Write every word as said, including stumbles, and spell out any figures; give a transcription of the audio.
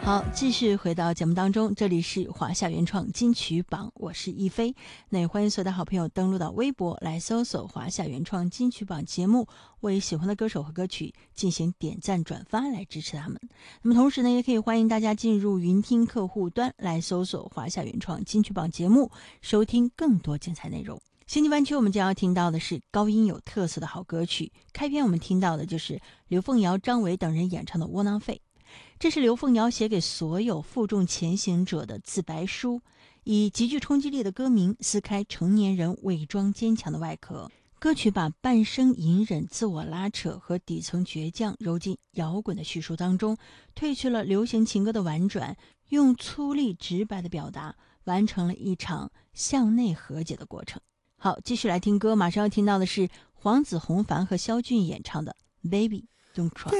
好，继续回到节目当中，这里是华夏原创金曲榜，我是一飞。那也欢迎所有的好朋友登录到微博来搜索华夏原创金曲榜节目，为喜欢的歌手和歌曲进行点赞转发来支持他们。那么同时呢，也可以欢迎大家进入云听客户端来搜索华夏原创金曲榜节目，收听更多精彩内容。星际湾区我们将要听到的是高音有特色的好歌曲，开篇我们听到的就是刘凤瑶、张伟等人演唱的《窝囊废》。这是刘凤瑶写给所有负重前行者的自白书，以极具冲击力的歌名撕开成年人伪装坚强的外壳。歌曲把半生隐忍、自我拉扯和底层倔强揉进摇滚的叙述当中，褪去了流行情歌的婉转，用粗粝直白的表达完成了一场向内和解的过程。好，继续来听歌，马上要听到的是黄子弘凡和萧骏演唱的 Baby Don't Cry。